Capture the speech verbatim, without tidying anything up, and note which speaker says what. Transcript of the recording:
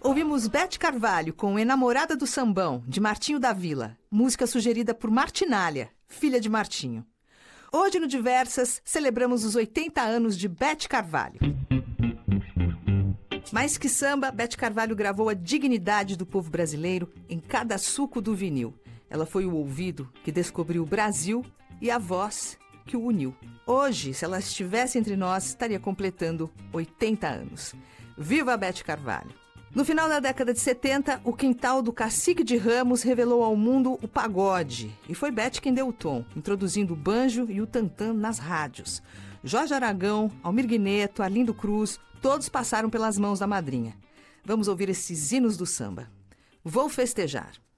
Speaker 1: Ouvimos Bete Carvalho com Enamorada do Sambão, de Martinho da Vila, música sugerida por Martinália, filha de Martinho. Hoje no Diversas celebramos os oitenta anos de Bete Carvalho. Mais que samba, Bete Carvalho gravou a dignidade do povo brasileiro em cada suco do vinil. Ela foi o ouvido que descobriu o Brasil e a voz que o uniu. Hoje, se ela estivesse entre nós, estaria completando oitenta anos. Viva a Bete Carvalho! No final da década de setenta, o quintal do Cacique de Ramos revelou ao mundo o pagode. E foi Bete quem deu o tom, introduzindo o banjo e o tantã nas rádios. Jorge Aragão, Almir Guineto, Arlindo Cruz, todos passaram pelas mãos da madrinha. Vamos ouvir esses hinos do samba. Vou festejar.